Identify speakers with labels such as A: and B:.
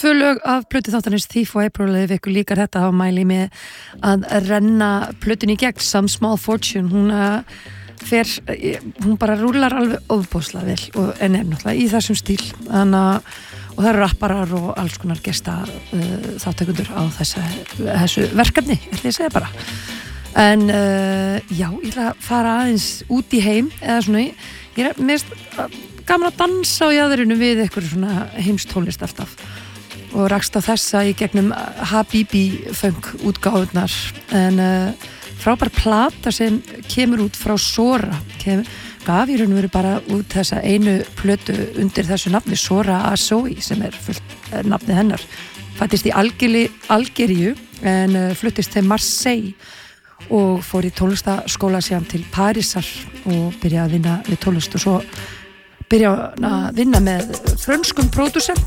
A: 2 lög af plötu þáttarins Thief og April ef ykkur líkar þetta þá mæli mig að renna plötunni í gegn Some Small Fortune hún bara rúlar alveg ofboðslega vel en náttúrulega í þessum stíl og það eru rapparar og alls konar gesta þátttakendur á þessu verkefni ætla ég að segja bara en já, ég ætla að fara aðeins út í heim eða svona, ég er mest gaman að dansa á jaðrinu við eitthvað svona heimstólist alltaf og rakst á þessa í gegnum Habibi funk útgáðunar en frábær plata sem kemur út frá Sora gaf í raun og veru bara út þessa einu plötu undir þessu nafni Sora Asoi sem fullt nafni hennar fættist í Algeríu en fluttist til Marseille og fór í tónlistaskóla síðan til Parísar og byrjaði að vinna við tónlist og svo byrja að vinna með frönskum pródúsent